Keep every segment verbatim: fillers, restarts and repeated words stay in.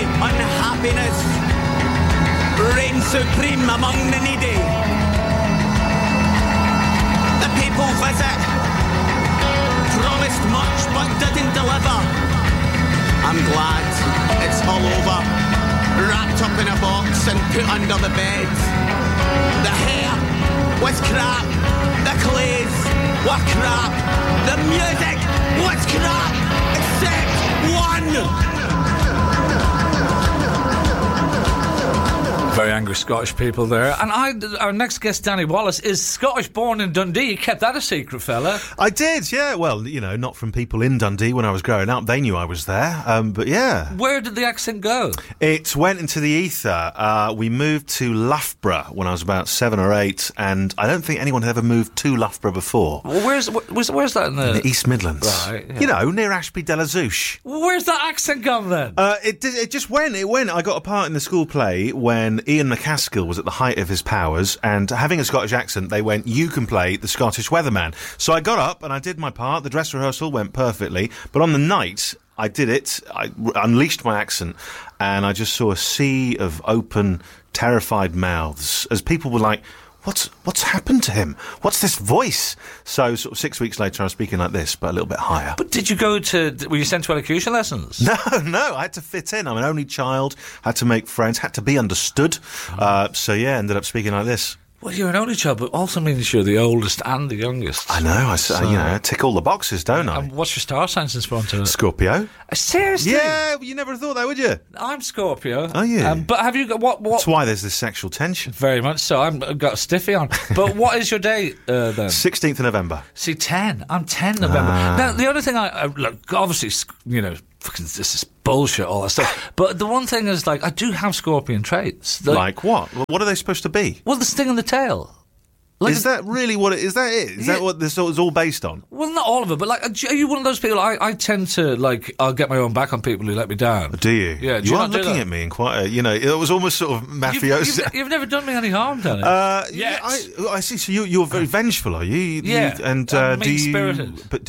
unhappiness reign supreme among the needy. The people visit, promised much but didn't deliver. I'm glad it's all over, wrapped up in a box and put under the bed. The hair was crap, the clothes were crap, the music was crap, except one. Very angry Scottish people there. And I, our next guest, Danny Wallace, is Scottish born in Dundee. You kept that a secret, fella. I did, yeah. Well, you know, not from people in Dundee when I was growing up. They knew I was there, um, but yeah. Where did the accent go? It went into the ether. Uh, we moved to Loughborough when I was about seven or eight, and I don't think anyone had ever moved to Loughborough before. Well, where's, where's, where's that in the... In the East Midlands. Right, yeah. You know, near Ashby de la Zouch. Where's that accent gone, then? Uh, it, did, it just went, it went. I got a part in the school play when Ian McCaskill was at the height of his powers, and having a Scottish accent, they went, you can play the Scottish weatherman. So I got up and I did my part. The dress rehearsal went perfectly, but on the night I did it, I r- unleashed my accent, and I just saw a sea of open, terrified mouths as people were like, What's what's happened to him? What's this voice? So, sort of six weeks later, I was speaking like this, but a little bit higher. But did you go to... Were you sent to elocution lessons? No, no, I had to fit in. I'm an only child, had to make friends, had to be understood. Oh. Uh, so, yeah, ended up speaking like this. Well, you're an only child, but also means you're the oldest and the youngest. I know, I, so, you know, I tick all the boxes, don't I? And what's your star sign since we're on to it? Scorpio. Uh, seriously? Yeah, you never thought that, would you? I'm Scorpio. Oh, yeah. Um, but have you got... what? what? That's why there's this sexual tension. Very much so. I'm, I've got a stiffy on. But what is your date, uh, then? sixteenth of November. See, ten. I'm ten November. Ah. Now, the only thing I... I look, obviously, you know... Fucking, this is bullshit, all that stuff. But the one thing is, like, I do have scorpion traits. Like, like what? What are they supposed to be? Well, the sting in the tail. Like, is that really what it is? That it? Is yeah. that what this is all based on? Well, not all of it, but like, are you one of those people? I, I tend to like, I'll get my own back on people who let me down. Do you? Yeah. Do you, you are looking at me in quite a, you know, it was almost sort of mafioso. You've, you've, you've never done me any harm, Danny. Uh, yes. Yeah, I, I see. So you, you're very vengeful, are you? you yeah. You, and uh, do you? Mean-spirited. But do,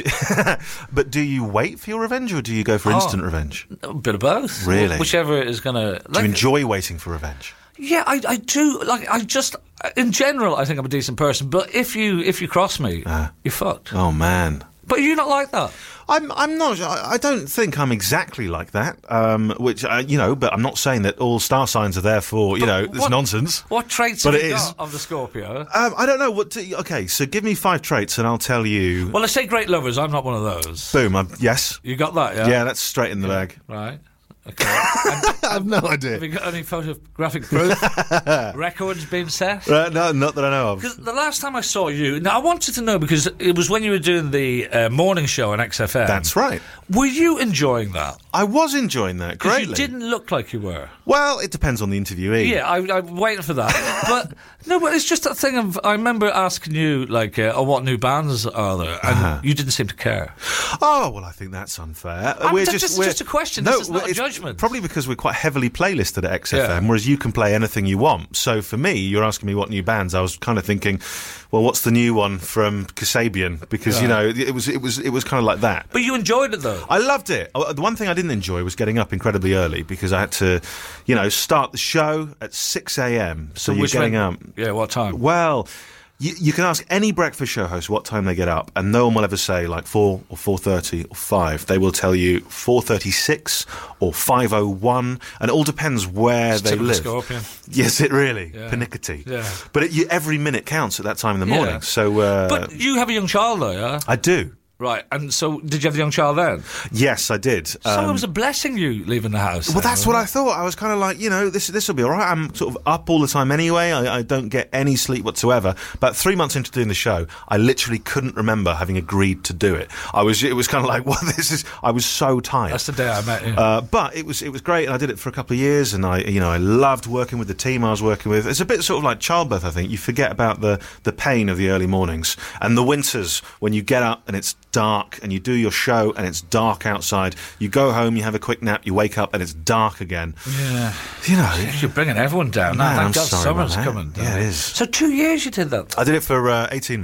but do you wait for your revenge, or do you go for oh, instant revenge? A bit of both. Really? Whichever is going to. Like, do you enjoy waiting for revenge? Yeah, I, I do. Like, I just, in general, I think I'm a decent person. But if you if you cross me, uh, you're fucked. Oh man! But you're not like that. I'm. I'm not. I, I don't think I'm exactly like that. Um, which uh, you know, but I'm not saying that all star signs are therefore. You but know, it's nonsense. What traits but have you it got is. of the Scorpio? Um, I don't know what. To, okay, so give me five traits, and I'll tell you. Well, let's say great lovers. I'm not one of those. Boom. I'm, yes. You got that? Yeah. Yeah, that's straight in the yeah. bag. Right. Okay. And, I have no idea. Have you got any photographic proof? Records being set? Uh, no, not that I know of. Because the last time I saw you... Now, I wanted to know, because it was when you were doing the uh, morning show on X F M. That's right. Were you enjoying that? I was enjoying that greatly. Because you didn't look like you were. Well, it depends on the interviewee. Yeah, I, I'm waiting for that. But, no, but it's just that thing of... I remember asking you, like, uh, oh, what new bands are there? And uh-huh. you didn't seem to care. Oh, well, I think that's unfair. I mean, we're that's just, just, we're, just a question. No, this is not a it's judgment. Probably because we're quite heavily playlisted at X F M, yeah. whereas you can play anything you want. So for me, you're asking me what new bands. I was kind of thinking, well, what's the new one from Kasabian? Because, yeah. you know, it was it was it was kind of like that. But you enjoyed it, though. I loved it. The one thing I didn't enjoy was getting up incredibly early, because I had to, you know, start the show at six a.m. So, so you're getting when, up. Yeah, what time? Well, you, you can ask any breakfast show host what time they get up, and no one will ever say like four or four thirty or five. They will tell you four thirty-six or five oh one, and it all depends where it's they live. Scorpion. Yes, it really yeah. Pernickety. Yeah. But it, you, every minute counts at that time in the morning. Yeah. So, uh, but you have a young child, though, yeah? I do. Right, and so did you have the young child then? Yes, I did. So um, it was a blessing you leaving the house. Well, then, that's what I thought. I was kind of like, you know, this this will be all right. I'm sort of up all the time anyway. I, I don't get any sleep whatsoever. But three months into doing the show, I literally couldn't remember having agreed to do it. I was, it was kind of like, well, this is. I was so tired. That's the day I met you. Uh, but it was it was great, and I did it for a couple of years, and I, you know, I loved working with the team I was working with. It's a bit sort of like childbirth, I think. You forget about the the pain of the early mornings and the winters when you get up and it's dark and you do your show and it's dark outside. You go home, you have a quick nap, you wake up and it's dark again. Yeah. You know. You're bringing everyone down. Man, Thank I'm God sorry summer's about that. coming down. Yeah, it is. So two years you did that? I did it for uh, eighteen months.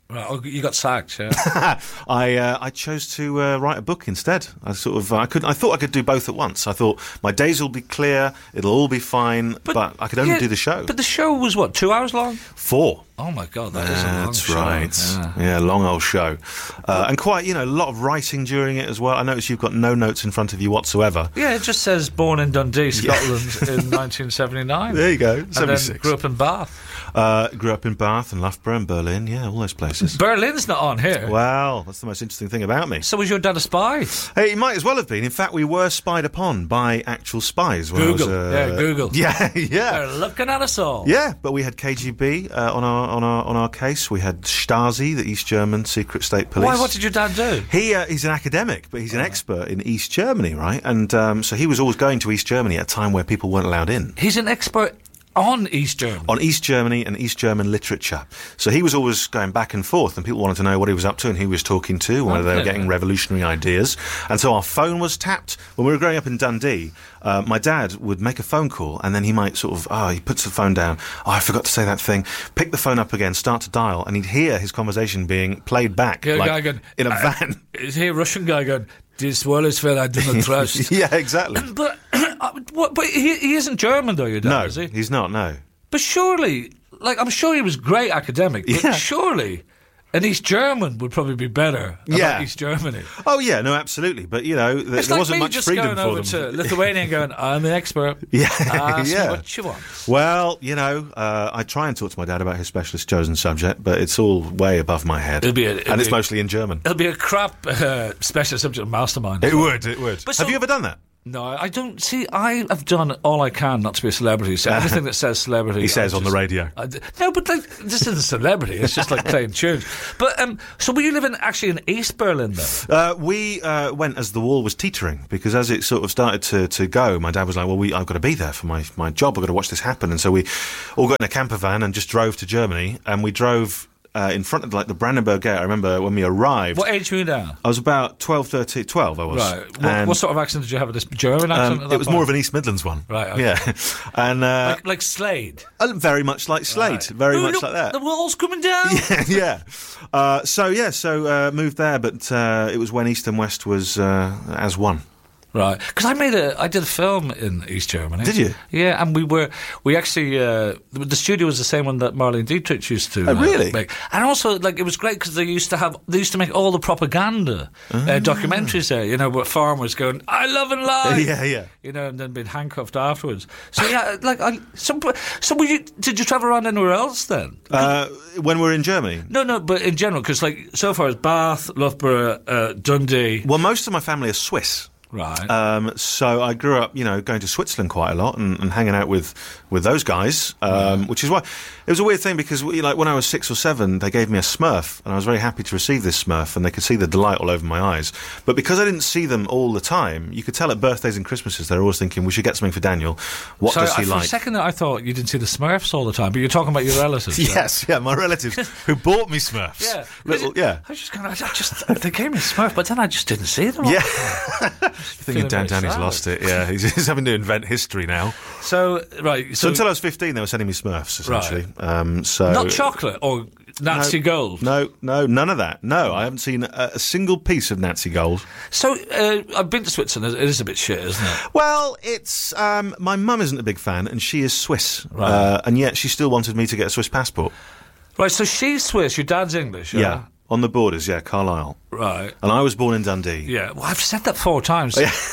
Right, oh, you got sacked, yeah. I uh, I chose to uh, write a book instead. I sort of I could I thought I could do both at once. I thought my days will be clear, it'll all be fine, but, but I could only yeah, do the show. But the show was what, two hours long? Four. Oh my God, that is a long That's show. right. Yeah. Yeah, long old show. Uh, and quite, you know, a lot of writing during it as well. I notice you've got no notes in front of you whatsoever. Yeah, it just says born in Dundee, Scotland in nineteen seventy-nine. There you go, And seventy-six. then grew up in Bath. Uh, grew up in Bath and Loughborough and Berlin, yeah, all those places. Berlin's not on here. Well, that's the most interesting thing about me. So was your dad a spy? Hey, he might as well have been. In fact, we were spied upon by actual spies. When Google. I was, uh, Yeah, Google. Yeah, yeah. They're looking at us all. Yeah, but we had K G B uh, on our on our on our case. We had Stasi, the East German secret state police. Why? What did your dad do? He uh, he's an academic, but he's an expert in East Germany, right? And um, so he was always going to East Germany at a time where people weren't allowed in. He's an expert on East Germany. On East Germany and East German literature. So he was always going back and forth, and people wanted to know what he was up to and who he was talking to, whether they were Okay. getting revolutionary ideas. And so our phone was tapped. When we were growing up in Dundee, uh, my dad would make a phone call, and then he might sort of, oh, he puts the phone down. Oh, I forgot to say that thing. Pick the phone up again, start to dial, and he'd hear his conversation being played back Yeah, like, guy going, in a uh, van. Is he a Russian guy going, this Wallace fella I do not trust? Yeah, exactly. But, uh, what, but he, he isn't German, though, your dad, No, is he? he's not, no. But surely, like, I'm sure he was great academic, but Yeah. surely an East German would probably be better about Yeah. East Germany. Oh, yeah, no, absolutely. But, you know, th- It's there like wasn't me much just freedom going for over them. to Lithuania and going, I'm the expert. Yeah, Ask yeah. me what you want. Well, you know, uh, I try and talk to my dad about his specialist chosen subject, but it's all way above my head. It'll be a- it'll and it's be- mostly in German. It'll be a crap uh, special subject mastermind. It would, it would. But Have so- you ever done that? No, I don't see. I have done all I can not to be a celebrity. So everything that says celebrity, He says I on the just- radio. I d- no, but like this isn't celebrity. It's just like playing tunes. But um, so were you living actually in East Berlin then? Uh, we uh, went as the wall was teetering, because as it sort of started to, to go, my dad was like, well, we, I've got to be there for my, my job. I've got to watch this happen. And so we all got in a camper van and just drove to Germany, and we drove uh, in front of like the Brandenburg Gate. I remember when we arrived. What age were you now? I was about twelve, thirteen, twelve I was. Right. What, And, what sort of accent did you have? This German accent? um, at that it was point? more of an East Midlands one. Right, okay. Yeah. And uh, like, like Slade. uh, very much like Slade. Right. Very Ooh, much look, like that. The wall's coming down. yeah, yeah. Uh, so yeah, so uh, moved there, but uh, it was when East and West was uh, as one. Right, because I made a, I did a film in East Germany. Did you? Yeah, and we were, we actually, uh, the the studio was the same one that Marlene Dietrich used to. Oh, uh, really? make. And also, like, it was great because they used to have, they used to make all the propaganda Ah. uh, documentaries there. You know, where farmers going, "I love and lie." Yeah, yeah. You know, and then being handcuffed afterwards. So yeah, like, I, so, so were you? Did you travel around anywhere else then? Uh, when we were in Germany. No, no, but in general, because like so far as Bath, Loughborough, uh, Dundee. Well, most of my family are Swiss. Right. Um, so I grew up, you know, going to Switzerland quite a lot and, and hanging out with, with those guys, um, which is why it was a weird thing because, we, like, when I was six or seven, they gave me a Smurf, and I was very happy to receive this Smurf, and they could see the delight all over my eyes. But because I didn't see them all the time, you could tell at birthdays and Christmases they're always thinking, we should get something for Daniel. What so does he I, for like? a second there, I thought you didn't see the Smurfs all the time, but you're talking about your relatives. yeah? Yes, yeah, my relatives who bought me Smurfs. Yeah, Little, yeah. I was just kind of, I just they gave me a Smurf, but then I just didn't see them. all Yeah. the time. Thinking Dan very Danny's sad. lost it, yeah. He's, he's having to invent history now. So right, So, so, until I was fifteen, they were sending me Smurfs, essentially. Right. Um, so not chocolate or Nazi no, gold. No, no, none of that. No, I haven't seen a, a single piece of Nazi gold. So uh, I've been to Switzerland. It is a bit shit, isn't it? Well, it's um, my mum isn't a big fan, and she is Swiss, Right. uh, and yet she still wanted me to get a Swiss passport. Right. So she's Swiss. Your dad's English. Yeah. Yeah, on the borders, yeah, Carlisle, Right. and I was born in Dundee. Yeah. Well, I've said that four times.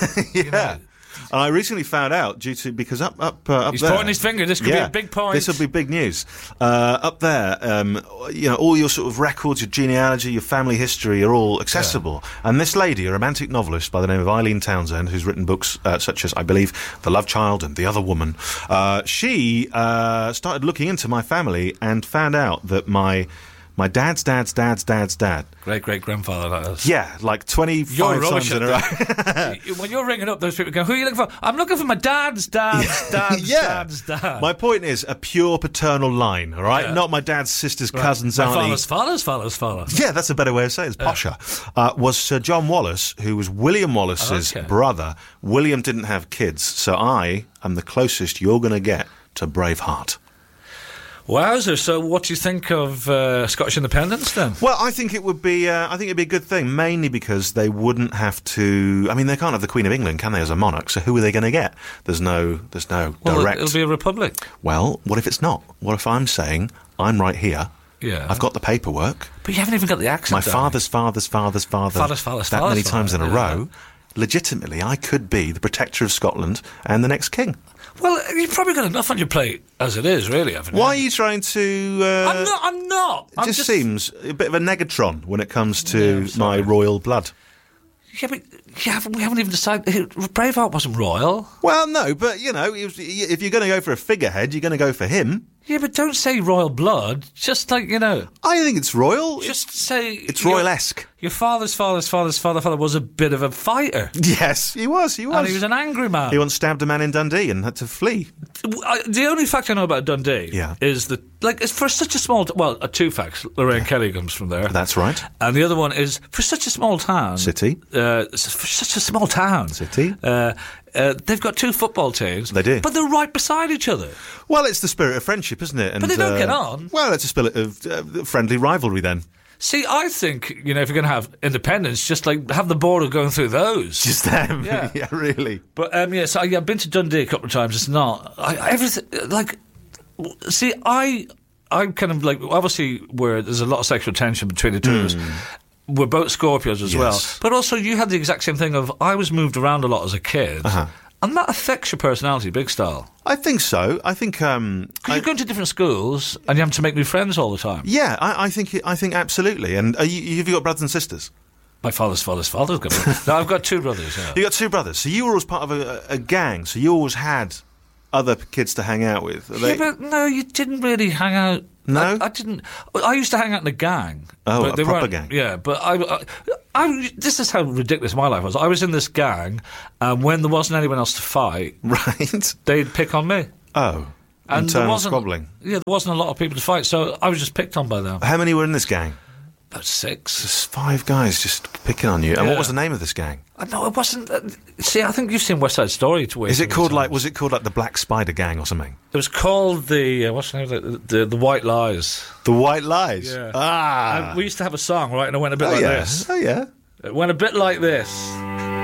yeah. And I recently found out due to because up up uh, up He's there, pointing his finger. This could yeah, be a big point. This will be big news. Uh, up there, um, you know, all your sort of records, your genealogy, your family history are all accessible. Yeah. And this lady, a romantic novelist by the name of Eileen Townsend, who's written books uh, such as, I believe, The Love Child and The Other Woman, uh, she uh, started looking into my family and found out that my my dad's dad's dad's dad's dad. Great great grandfather. That is. Yeah, like twenty-five You're times rubbish in a at row. When you're ringing up, those people go, "Who are you looking for?" I'm looking for my dad's dad's dad's yeah. dad's dad. My point is a pure paternal line, all right? Yeah. Not my dad's sister's Right. cousin's My auntie. father's father's father's father. Yeah, that's a better way of saying it. It's posher. Uh, was Sir John Wallace, who was William Wallace's Okay. brother. William didn't have kids, so I am the closest you're going to get to Braveheart. Wowzer. So what do you think of uh, Scottish independence then? Well, I think it would be. Uh, I think it'd be a good thing, mainly because they wouldn't have to. I mean, they can't have the Queen of England, can they, as a monarch? So who are they going to get? There's no. There's no well, direct. It'll be a republic. Well, what if it's not? What if I'm saying I'm right here? Yeah. I've got the paperwork. But you haven't even got the accent. My down. father's father's father's father. Father's father's that father's many times father, in a yeah. row. Legitimately, I could be the protector of Scotland and the next king. Well, you've probably got enough on your plate as it is, really, haven't you? Why are you trying to... Uh, I'm not. I'm not. It I'm just, just seems a bit of a negatron when it comes to Yeah, my sorry. royal blood. Yeah, but you haven't, we haven't even decided. Braveheart wasn't royal. Well, no, but, you know, if if you're going to go for a figurehead, you're going to go for him. Yeah, but don't say royal blood. Just like, you know, I think it's royal. just say... It's your- royalesque. Your father's father's father's father father was a bit of a fighter. Yes, he was, he was. And he was an angry man. He once stabbed a man in Dundee and had to flee. I, the only fact I know about Dundee Yeah. is that, like, it's for such a small... T- well, uh, two facts. Lorraine Kelly comes from there. That's right. And the other one is, for such a small town... City. Uh, s- for such a small town... City. Uh, uh, they've got two football teams. They do. But they're right beside each other. Well, it's the spirit of friendship, isn't it? And, But they don't uh, get on. Well, it's a spirit of uh, friendly rivalry then. See, I think, you know, if you're going to have independence, just, like, have the border going through those. Just them. Yeah. yeah, really. But, um, yeah, so yeah, I've been to Dundee a couple of times. It's not... I, I- everything... Like... See, I... I'm kind of, like... Obviously, where there's a lot of sexual tension between the two of us. We're both Scorpios as Yes. well. But also, you had the exact same thing of... I was moved around a lot as a kid. Uh-huh. And that affects your personality, big style. I think so. I think... Um, Because I- you're going to different schools and you have to make new friends all the time. yeah, I, I think it, I think absolutely. And are you, have you got brothers and sisters? My father's father's father's got me. No, I've got two brothers, yeah. You got two brothers, so you were always part of a, a gang. So you always had other kids to hang out with. Are Yeah, they- but no, you didn't really hang out. No? I, I didn't. I used to hang out in a gang. Oh, but a they proper weren't- gang. Yeah, but I, I, I. This is how ridiculous my life was. I was in this gang, and when there wasn't anyone else to fight, right? they'd pick on me. Oh, And there internal wasn't, squabbling. Yeah, there wasn't a lot of people to fight, so I was just picked on by them. How many were in this gang? About six. Just five guys just picking on you. And what Yeah. was the name of this gang? Uh, No, it wasn't. Uh, see, I think you've seen West Side Story. To Is it called like? Was it called like the Black Spider Gang or something? It was called the uh, what's the name of it? The, the the White Lies. The White Lies. Yeah. Ah. And we used to have a song, right? And it went a bit oh like yeah. this. Oh yeah. It went a bit like this.